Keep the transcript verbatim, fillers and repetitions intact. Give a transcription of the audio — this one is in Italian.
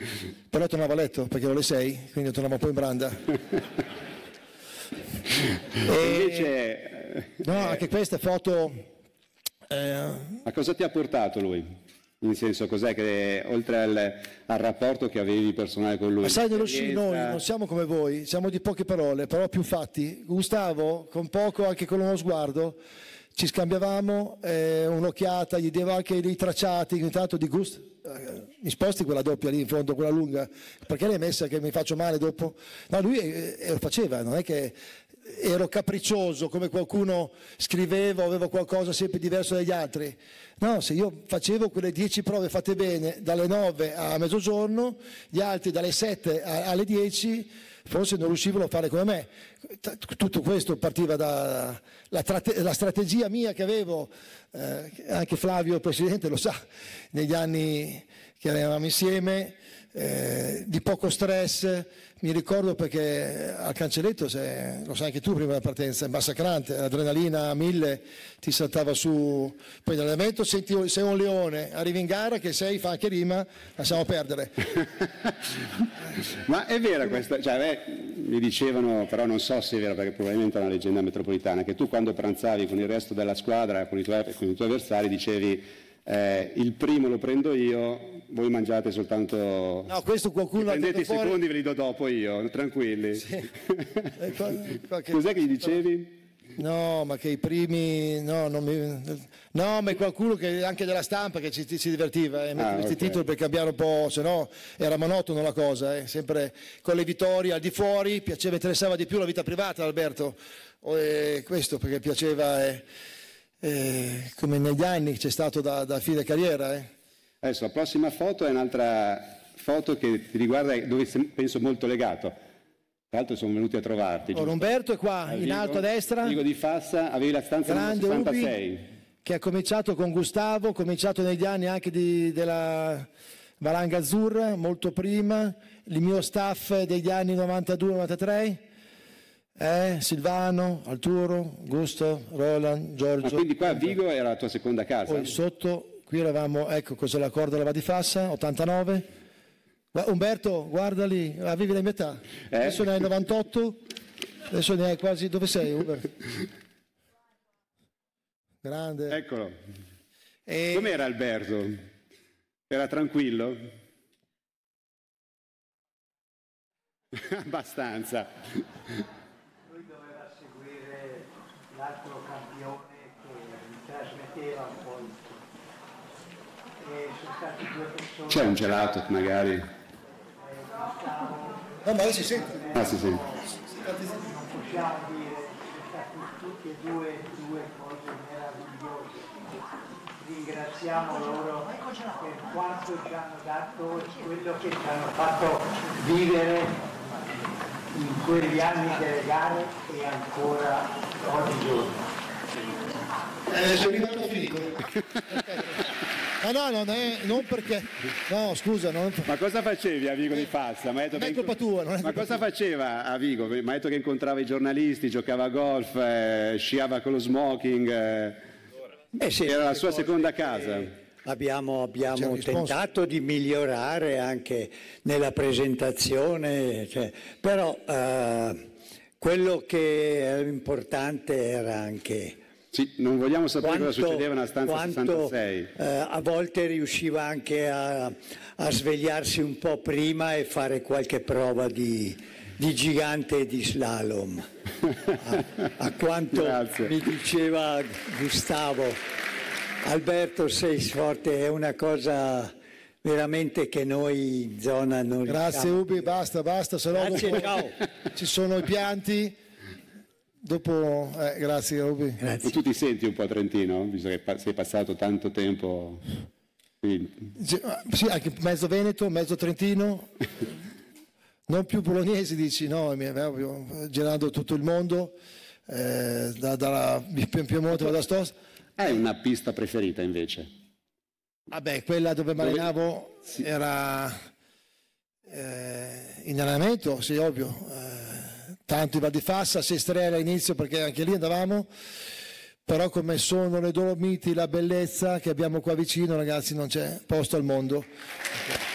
però tornavo a letto perché ero le sei, quindi tornavo poi in branda. E invece, no, anche queste foto. Eh, ma cosa ti ha portato lui? In senso, cos'è che oltre al, al rapporto che avevi personale con lui? Ma sai, nello sci noi non siamo come voi, siamo di poche parole, però più fatti. Gustavo, con poco, anche con uno sguardo, ci scambiavamo eh, un'occhiata, gli diamo anche dei tracciati, intanto di gusto. Eh, mi sposti quella doppia lì in fondo, quella lunga, perché l'hai messa che mi faccio male dopo? No, lui eh, eh, lo faceva, non è che ero capriccioso come qualcuno scriveva o avevo qualcosa sempre diverso dagli altri. No, se io facevo quelle dieci prove fatte bene dalle nove a mezzogiorno, gli altri dalle sette alle dieci forse non riuscivano a fare come me. Tutto questo partiva dalla la strategia mia che avevo, eh, anche Flavio, il presidente, lo sa, negli anni che eravamo insieme, eh, di poco stress. Mi ricordo perché al cancelletto, se, lo sai anche tu prima della partenza, è massacrante, l'adrenalina a mille ti saltava su, poi nell'allenamento senti sei un leone, arrivi in gara che sei, fa anche rima, lasciamo perdere. Ma è vera questa, cioè beh, mi dicevano, però non so se è vero perché probabilmente è una leggenda metropolitana, che tu quando pranzavi con il resto della squadra, con i tuoi, con i tuoi avversari, dicevi Eh, il primo lo prendo io, voi mangiate soltanto. No, questo qualcuno ha prendete i fuori... secondi, ve li do dopo io, tranquilli. Sì. qualche... Cos'è che gli dicevi? No, ma che i primi, no, non mi... no, ma è qualcuno che anche della stampa che ci, ci divertiva, eh, mettere questi okay. titoli per cambiare un po', se no era monotono la cosa, eh. Sempre con le vittorie al di fuori, piaceva, interessava di più la vita privata, Alberto, o, eh, questo perché piaceva. Eh. Eh, come negli anni c'è stato da, da fine carriera. Eh. Adesso la prossima foto è un'altra foto che ti riguarda, dove penso molto legato. Tra l'altro sono venuti a trovarti. Oh, Umberto è qua, a in Vigo, alto a destra. Vigo di Fassa, avevi la stanza numero sessantasei. Ubi, che ha cominciato con Gustavo, ha cominciato negli anni anche di, della Valanga Azzurra, molto prima, il mio staff degli anni novantadue novantatré. Eh, Silvano, Arturo, Gusto, Roland, Giorgio. Ma quindi qua a Vigo era la tua seconda casa? Poi sotto, qui eravamo, ecco cos'è la corda della Va di Fassa, ottantanove. Umberto, guarda lì, avevi la metà. Eh? Adesso ne hai novantotto, adesso ne hai quasi, dove sei Umberto? Grande. Eccolo. E... Com'era Alberto? Era tranquillo? Abbastanza. L'altro campione che mi trasmetteva un po' il tutto. E sono stati due persone. C'è un gelato magari? No, ma si sente. Ah, si sente. Non possiamo dire, sono stati tutti e due, due cose meravigliose. Ringraziamo loro per quanto ci hanno dato e quello che ci hanno fatto vivere in quegli anni delle gare e ancora oggigiorno. Eh, sono arrivato a finito. Ma no, non è, non perché, no scusa. Non... Ma cosa facevi a Vigo di Fassa? Ma non è colpa tua. Non è Ma colpa cosa tua. faceva a Vigo? Mi ha detto che incontrava i giornalisti, giocava a golf, eh, sciava con lo smoking, eh, eh sì, era la sua seconda casa. Abbiamo, abbiamo tentato di migliorare anche nella presentazione, cioè, però eh, quello che era importante era anche sì, non vogliamo sapere quanto, cosa succedeva nella stanza quanto, sessantasei. Eh, a volte riusciva anche a, a svegliarsi un po' prima e fare qualche prova di, di gigante e di slalom. A, a quanto Grazie. Mi diceva Gustavo, Alberto sei forte, è una cosa veramente che noi in zona non riusciamo. Grazie Ubi, basta, basta, se no Grazie, dopo ciao. Ci sono i pianti. Dopo, eh, grazie Ubi. Grazie. Tu ti senti un po' trentino, visto che sei passato tanto tempo? Quindi... Sì, anche mezzo veneto, mezzo trentino, non più bolognesi dici, no, girando tutto il mondo, eh, da, dalla Piemonte vado a Stossa. Hai una pista preferita invece? Vabbè, quella dove mi allenavo sì. Era eh, in allenamento, sì, ovvio. Eh, tanto in Val di Fassa, Sestrere all'inizio perché anche lì andavamo, però come sono le Dolomiti, la bellezza che abbiamo qua vicino, ragazzi, non c'è posto al mondo.